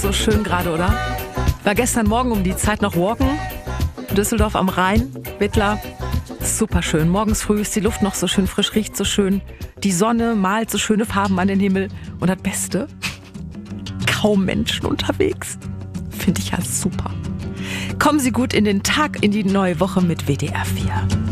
so schön gerade, oder? War gestern Morgen um die Zeit noch walken. Düsseldorf am Rhein, Wittler. Super schön. Morgens früh ist die Luft noch so schön frisch, riecht so schön. Die Sonne malt so schöne Farben an den Himmel. Und das Beste, kaum Menschen unterwegs. Finde ich ja super. Kommen Sie gut in den Tag, in die neue Woche mit WDR 4.